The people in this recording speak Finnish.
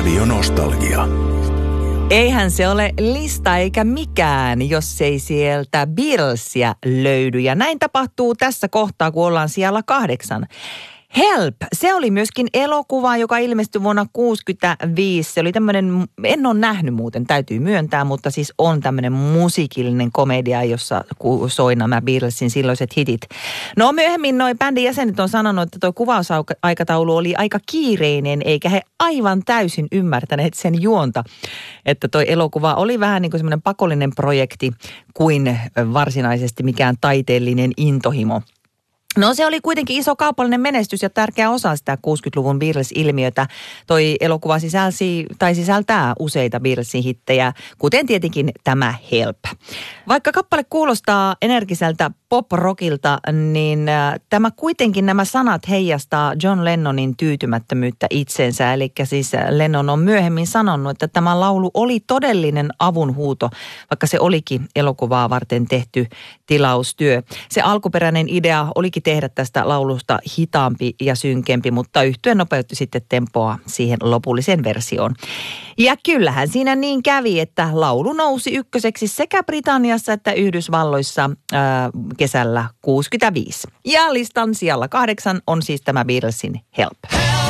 Radio Nostalgia. Eihän se ole lista eikä mikään, jos ei sieltä Beatlesia löydy. Ja näin tapahtuu tässä kohtaa, kun ollaan siellä 8. Help! Se oli myöskin elokuva, joka ilmestyi vuonna 1965. Se oli tämmöinen, en ole nähnyt muuten, täytyy myöntää, mutta siis on tämmöinen musiikillinen komedia, jossa soi nämä Beatlesin silloiset hitit. No myöhemmin noi bändin jäsenet on sanonut, että tuo kuvausaikataulu oli aika kiireinen, eikä he aivan täysin ymmärtäneet sen juonta. Että toi elokuva oli vähän niin kuin semmoinen pakollinen projekti kuin varsinaisesti mikään taiteellinen intohimo. No se oli kuitenkin iso kaupallinen menestys ja tärkeä osa sitä 60-luvun Beatles-ilmiötä. Toi elokuva sisältää useita Beatlesin hittejä, kuten tietenkin tämä Help. Vaikka kappale kuulostaa energiseltä pop-rockilta, niin nämä sanat heijastaa John Lennonin tyytymättömyyttä itsensä. Eli siis Lennon on myöhemmin sanonut, että tämä laulu oli todellinen avunhuuto, vaikka se olikin elokuvaa varten tehty tilaustyö. Se alkuperäinen idea olikin tehdä tästä laulusta hitaampi ja synkempi, mutta yhtye nopeutti sitten tempoa siihen lopulliseen versioon. Ja kyllähän siinä niin kävi, että laulu nousi ykköseksi sekä Britanniassa että Yhdysvalloissa kesällä 1965. Ja listan sijalla 8 on siis tämä Beatlesin Help.